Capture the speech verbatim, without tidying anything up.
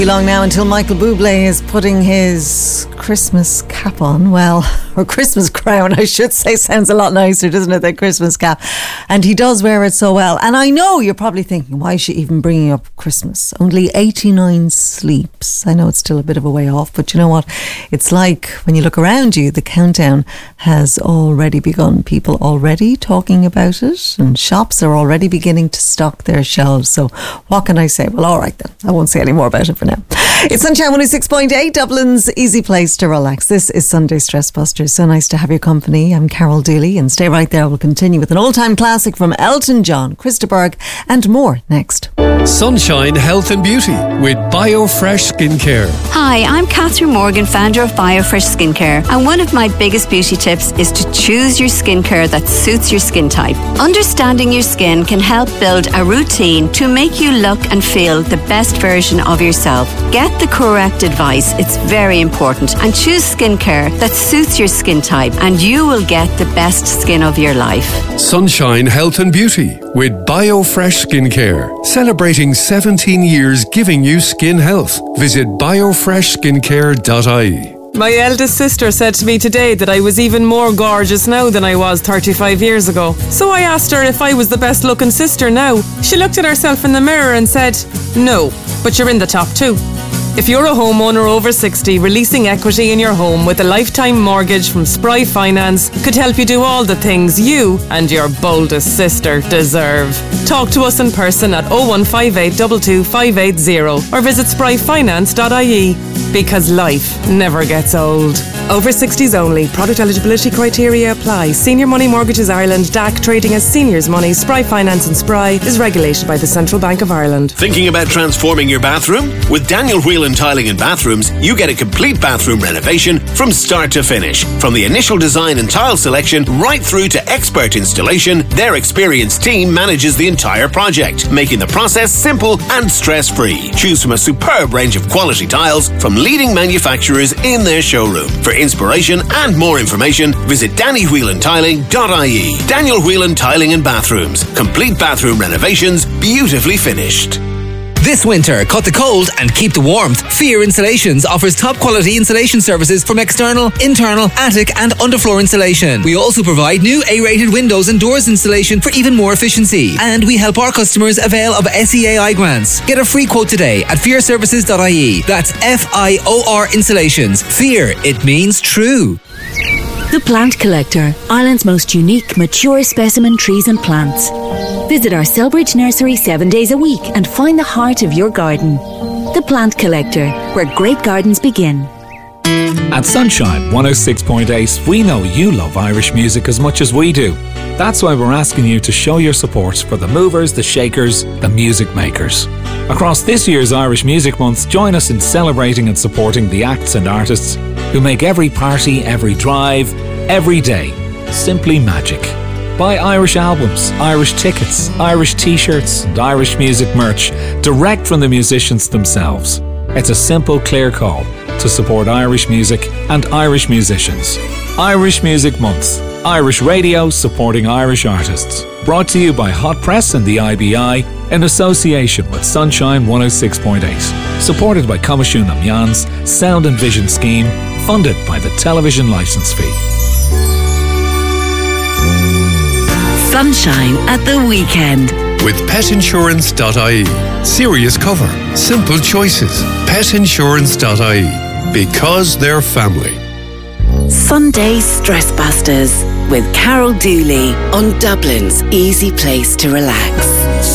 Long now until Michael Bublé is putting his Christmas cap on. Well, or Christmas crown, I should say. Sounds a lot nicer, doesn't it, than Christmas cap? And he does wear it so well. And I know you're probably thinking, why is she even bringing up Christmas? Only eighty-nine sleeps. I know it's still a bit of a way off, but you know what? It's like when you look around you, the countdown has already begun. People already talking about it, and shops are already beginning to stock their shelves. So what can I say? Well, all right then. I won't say any more about it for now. It's Sunshine one oh six point eight, Dublin's easy place to relax. This is Sunday Stress Busters. So nice to have your company. I'm Carol Dooley, and stay right there. We'll continue with an old-time classic from Elton John, Krista Berg, and more next. Sunshine Health and Beauty with BioFresh Skincare. Hi, I'm Catherine Morgan, founder of BioFresh Skincare, and one of my biggest beauty tips is to choose your skincare that suits your skin type. Understanding your skin can help build a routine to make you look and feel the best version of yourself. Get the correct advice, it's very important, and choose skincare that suits your skin type, and you will get the best skin of your life. Sunshine Health and Beauty with BioFresh Skincare. Celebrating seventeen years giving you skin health. Visit biofresh skincare dot I E. My eldest sister said to me today that I was even more gorgeous now than I was thirty-five years ago. So I asked her if I was the best looking sister now. She looked at herself in the mirror and said, "No, but you're in the top two." If you're a homeowner over sixty, releasing equity in your home with a lifetime mortgage from Spry Finance could help you do all the things you and your boldest sister deserve. Talk to us in person at oh one five eight two two five eight zero or visit spry finance dot I E, because life never gets old. Over sixties only. Product eligibility criteria apply. Senior Money Mortgages Ireland, D A C trading as Seniors Money, Spry Finance and Spry is regulated by the Central Bank of Ireland. Thinking about transforming your bathroom? With Daniel Whelan Tiling and Bathrooms, you get a complete bathroom renovation from start to finish. From the initial design and tile selection right through to expert installation, their experienced team manages the entire project, making the process simple and stress-free. Choose from a superb range of quality tiles from leading manufacturers in their showroom. For inspiration and more information, visit danny whelan tiling dot I E. Daniel Whelan Tiling and Bathrooms. Complete bathroom renovations, beautifully finished. This winter, cut the cold and keep the warmth. Fear Installations offers top quality installation services from external, internal, attic and underfloor insulation. We also provide new A-rated windows and doors installation for even more efficiency. And we help our customers avail of S E A I grants. Get a free quote today at fear services dot I E. That's F I O R Installations. Fear, it means true. The Plant Collector, Ireland's most unique, mature specimen trees and plants. Visit our Selbridge nursery seven days a week and find the heart of your garden. The Plant Collector, where great gardens begin. At Sunshine one oh six point eight, we know you love Irish music as much as we do. That's why we're asking you to show your support for the movers, the shakers, the music makers. Across this year's Irish Music Month, join us in celebrating and supporting the acts and artists who make every party, every drive, every day simply magic. Buy Irish albums, Irish tickets, Irish t-shirts and Irish music merch direct from the musicians themselves. It's a simple, clear call to support Irish music and Irish musicians. Irish Music Month. Irish radio supporting Irish artists. Brought to you by Hot Press and the I B I in association with Sunshine one oh six point eight. Supported by Comisiún na Meán's Sound and Vision Scheme, funded by the television licence fee. Sunshine at the weekend. With pet insurance dot I E. Serious cover. Simple choices. pet insurance dot I E. Because they're family. Sunday Stress Busters with Carol Dooley on Dublin's easy place to relax.